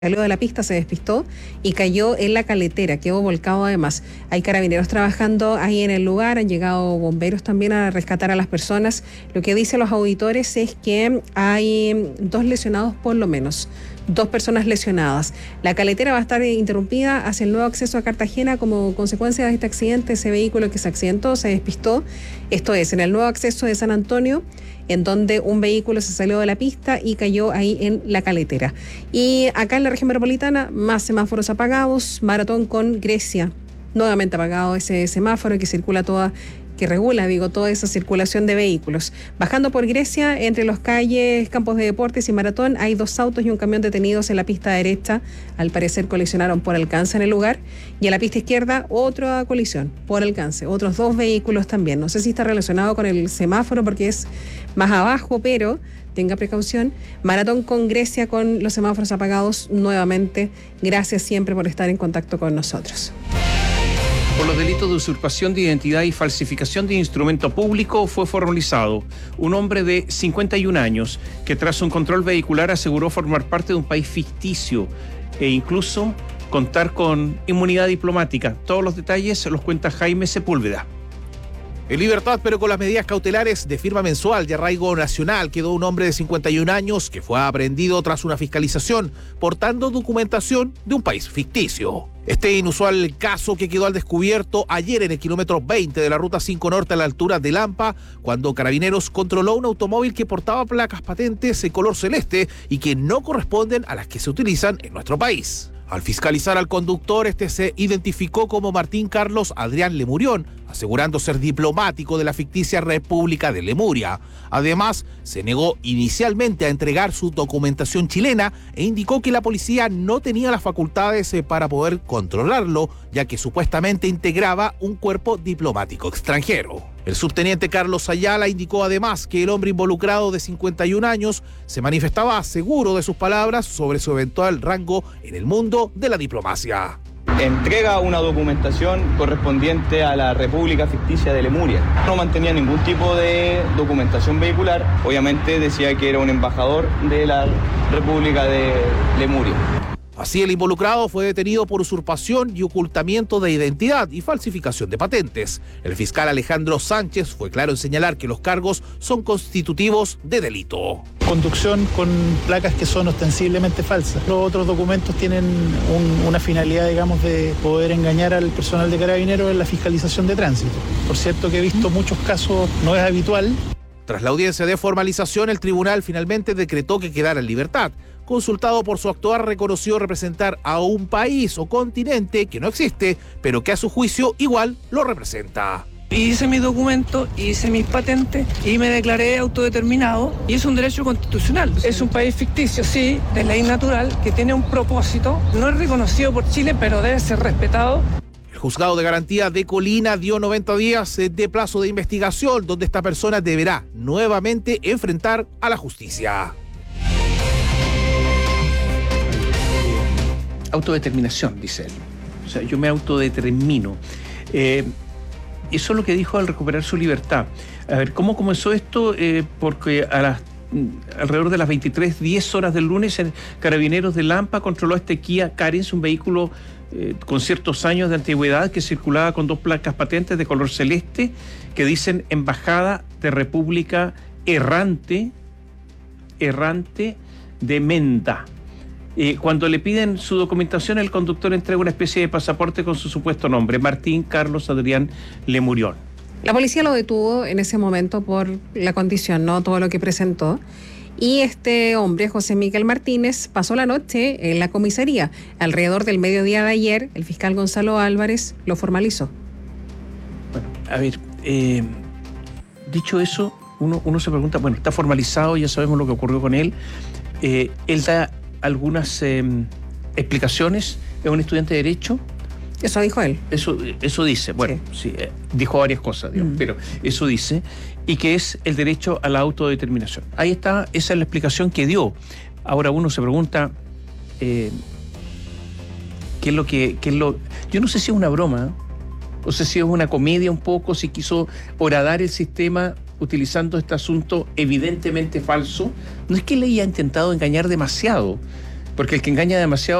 salió de la pista, se despistó y cayó en la caletera, quedó volcado además. Hay carabineros trabajando ahí en el lugar, han llegado bomberos también a rescatar a las personas. Lo que dicen los auditores es que hay 2 lesionados por lo menos, 2 personas lesionadas. La caletera va a estar interrumpida hacia el nuevo acceso a Cartagena como consecuencia de este accidente. Ese vehículo que se accidentó, se despistó, esto es, en el nuevo acceso de San Antonio, en donde un vehículo se salió de la pista y cayó ahí en la caletera. Y acá en la región metropolitana, más semáforos apagados, maratón con Grecia. Nuevamente apagado ese semáforo que circula que regula toda esa circulación de vehículos. Bajando por Grecia, entre las calles Campos de Deportes y Maratón, hay 2 autos y un camión detenidos en la pista derecha. Al parecer colisionaron por alcance en el lugar. Y en la pista izquierda, otra colisión por alcance. Otros 2 vehículos también. No sé si está relacionado con el semáforo porque es más abajo, pero tenga precaución. Maratón con Grecia con los semáforos apagados nuevamente. Gracias siempre por estar en contacto con nosotros. Por los delitos de usurpación de identidad y falsificación de instrumento público fue formalizado un hombre de 51 años que tras un control vehicular aseguró formar parte de un país ficticio e incluso contar con inmunidad diplomática. Todos los detalles los cuenta Jaime Sepúlveda. En libertad, pero con las medidas cautelares de firma mensual y arraigo nacional, quedó un hombre de 51 años que fue aprehendido tras una fiscalización portando documentación de un país ficticio. Este inusual caso que quedó al descubierto ayer en el kilómetro 20 de la Ruta 5 Norte a la altura de Lampa, cuando Carabineros controló un automóvil que portaba placas patentes de color celeste y que no corresponden a las que se utilizan en nuestro país. Al fiscalizar al conductor, este se identificó como Martín Carlos Adrián Lemurión, asegurando ser diplomático de la ficticia República de Lemuria. Además, se negó inicialmente a entregar su documentación chilena e indicó que la policía no tenía las facultades para poder controlarlo, ya que supuestamente integraba un cuerpo diplomático extranjero. El subteniente Carlos Ayala indicó además que el hombre involucrado de 51 años se manifestaba seguro de sus palabras sobre su eventual rango en el mundo de la diplomacia. Entrega una documentación correspondiente a la República Ficticia de Lemuria. No mantenía ningún tipo de documentación vehicular. Obviamente decía que era un embajador de la República de Lemuria. Así, el involucrado fue detenido por usurpación y ocultamiento de identidad y falsificación de patentes. El fiscal Alejandro Sánchez fue claro en señalar que los cargos son constitutivos de delito. Conducción con placas que son ostensiblemente falsas. Los otros documentos tienen una finalidad, de poder engañar al personal de Carabineros en la fiscalización de tránsito. Por cierto que he visto muchos casos, no es habitual. Tras la audiencia de formalización, el tribunal finalmente decretó que quedara en libertad. Consultado por su actuar, reconoció representar a un país o continente que no existe, pero que a su juicio igual lo representa. Hice mi documento, hice mis patentes y me declaré autodeterminado, y es un derecho constitucional. Es un país ficticio, sí, de ley natural, que tiene un propósito, no es reconocido por Chile, pero debe ser respetado. El juzgado de garantía de Colina dio 90 días de plazo de investigación, donde esta persona deberá nuevamente enfrentar a la justicia. Autodeterminación, dice él. O sea, yo me autodetermino. Eso es lo que dijo al recuperar su libertad. A ver, ¿cómo comenzó esto? Porque alrededor de las 23:10 horas del lunes, el Carabineros de Lampa controló este Kia Carens, un vehículo con ciertos años de antigüedad que circulaba con 2 placas patentes de color celeste que dicen Embajada de República Errante de Menda. Cuando le piden su documentación, el conductor entrega una especie de pasaporte con su supuesto nombre, Martín Carlos Adrián Lemurión. La policía lo detuvo en ese momento por la condición, ¿no? Todo lo que presentó. Y este hombre, José Miguel Martínez, pasó la noche en la comisaría. Alrededor del mediodía de ayer, el fiscal Gonzalo Álvarez lo formalizó. Bueno, a ver, dicho eso, uno se pregunta, bueno, está formalizado, ya sabemos lo que ocurrió con él. Él da algunas explicaciones. Es un estudiante de Derecho. Eso dijo él. Eso dice. Bueno, sí, dijo varias cosas, digamos, pero eso dice. Y que es el derecho a la autodeterminación. Ahí está, esa es la explicación que dio. Ahora uno se pregunta, ¿qué es lo que...? Yo no sé si es una broma, o sé si es una comedia un poco, si quiso horadar el sistema utilizando este asunto evidentemente falso. No es que le haya intentado engañar demasiado, Porque el que engaña demasiado